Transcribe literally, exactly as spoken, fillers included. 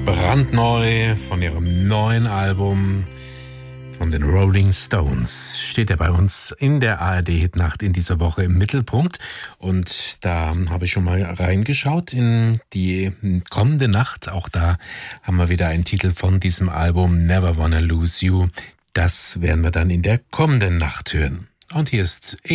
Brandneu von ihrem neuen Album von den Rolling Stones steht er bei uns in der A R D-Hitnacht in dieser Woche im Mittelpunkt. Und da habe ich schon mal reingeschaut in die kommende Nacht. Auch da haben wir wieder einen Titel von diesem Album, Never Wanna Lose You. Das werden wir dann in der kommenden Nacht hören. Und hier ist